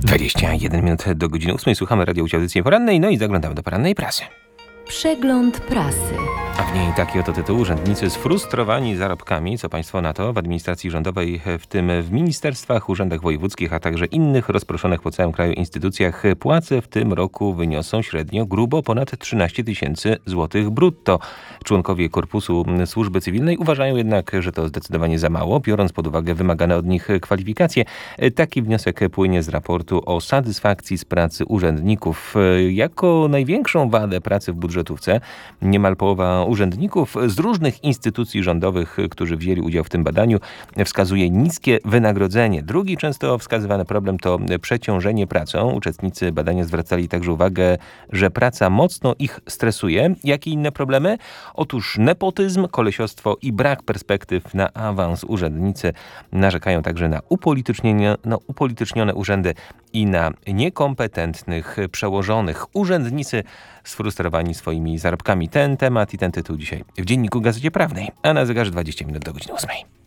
21 minut do godziny 8. Słuchamy Radio Audycji Porannej, no i zaglądamy do porannej prasy. Przegląd prasy. A w niej taki oto tytuł: urzędnicy sfrustrowani zarobkami. Co państwo na to? W administracji rządowej, w tym w ministerstwach, urzędach wojewódzkich, a także innych rozproszonych po całym kraju instytucjach, płace w tym roku wyniosą średnio grubo ponad 13 000 złotych brutto. Członkowie Korpusu Służby Cywilnej uważają jednak, że to zdecydowanie za mało, biorąc pod uwagę wymagane od nich kwalifikacje. Taki wniosek płynie z raportu o satysfakcji z pracy urzędników. Jako największą wadę pracy w budżetówce niemal połowa urzędników z różnych instytucji rządowych, którzy wzięli udział w tym badaniu, wskazuje niskie wynagrodzenie. Drugi często wskazywany problem to przeciążenie pracą. Uczestnicy badania zwracali także uwagę, że praca mocno ich stresuje. Jakie inne problemy? Otóż nepotyzm, kolesiostwo i brak perspektyw na awans. Urzędnicy narzekają także na upolitycznione urzędy i na niekompetentnych przełożonych. Urzędnicy sfrustrowani swoimi zarobkami. Ten temat i ten tytuł dzisiaj w Dzienniku Gazecie Prawnej, a na zegarze 20 minut do godziny 8.